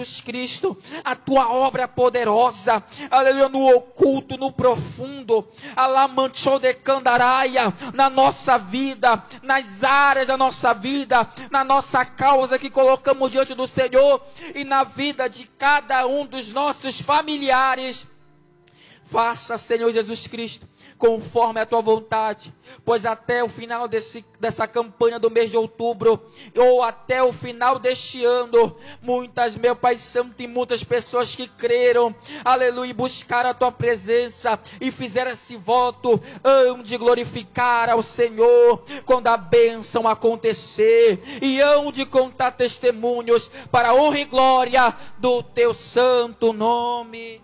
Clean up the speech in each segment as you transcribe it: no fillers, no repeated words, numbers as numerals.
Jesus Cristo, a tua obra poderosa, aleluia, no oculto, no profundo, alamanchou de candaraia, na nossa vida, nas áreas da nossa vida, na nossa causa que colocamos diante do Senhor e na vida de cada um dos nossos familiares. Faça, Senhor Jesus Cristo, conforme a tua vontade, pois até o final dessa campanha do mês de outubro, ou até o final deste ano, muitas, meu Pai Santo, e muitas pessoas que creram, aleluia, buscaram a tua presença e fizeram esse voto, hão de glorificar ao Senhor quando a bênção acontecer, e hão de contar testemunhos para a honra e glória do teu santo nome.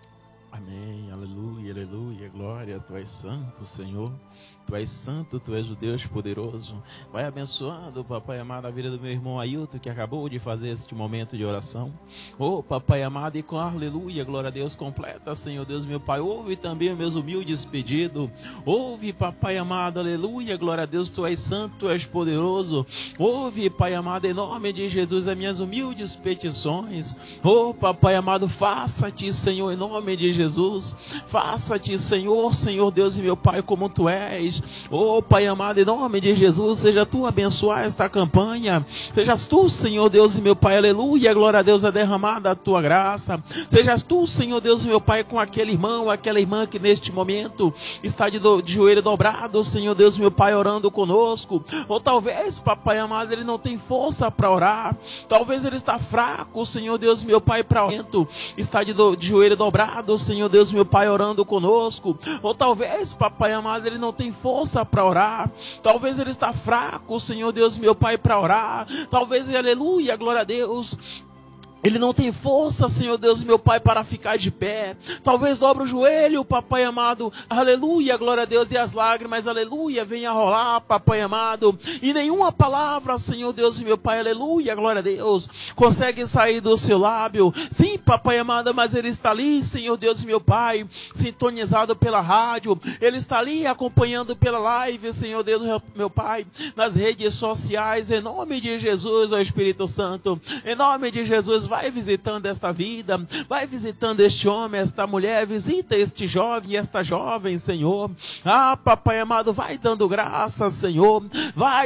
Amém, aleluia, aleluia, glória, tu és santo, Senhor. Tu és santo, tu és o Deus poderoso. Vai abençoando, papai amado, a vida do meu irmão Ailton, que acabou de fazer este momento de oração. Oh, papai amado, e com aleluia, glória a Deus, completa, Senhor Deus, meu Pai. Ouve também os meus humildes pedidos. Ouve, papai amado, aleluia, glória a Deus, tu és santo, tu és poderoso. Ouve, pai amado, em nome de Jesus, as minhas humildes petições. Oh, papai amado, faça-te, Senhor, em nome de Jesus. Faça-te, Senhor, Senhor Deus e meu Pai, como tu és. Oh, Pai amado, em nome de Jesus, seja tu abençoar esta campanha, sejas tu, Senhor Deus e meu Pai, aleluia, glória a Deus, a derramada a tua graça, sejas tu, Senhor Deus e meu Pai, com aquele irmão, aquela irmã que neste momento está de joelho dobrado, Senhor Deus e meu Pai, orando conosco, ou talvez, papai amado, ele não tem força para orar, talvez ele está fraco, Senhor Deus e meu Pai, para orar, está de joelho dobrado, Senhor Deus e meu Pai, orando conosco, ou talvez, papai amado, ele não tem força para orar, talvez ele está fraco, Senhor Deus meu Pai, para orar, talvez, aleluia, glória a Deus, ele não tem força, Senhor Deus, meu Pai, para ficar de pé. Talvez dobre o joelho, papai amado. Aleluia, glória a Deus, e as lágrimas, aleluia, venha rolar, papai amado. E nenhuma palavra, Senhor Deus, meu Pai, aleluia, glória a Deus, consegue sair do seu lábio. Sim, papai amado, mas ele está ali, Senhor Deus, meu Pai, sintonizado pela rádio. Ele está ali acompanhando pela live, Senhor Deus, meu Pai, nas redes sociais. Em nome de Jesus, ó Espírito Santo, em nome de Jesus, vai visitando esta vida, vai visitando este homem, esta mulher, visita este jovem e esta jovem, Senhor. Ah, papai amado, vai dando graça, Senhor, vai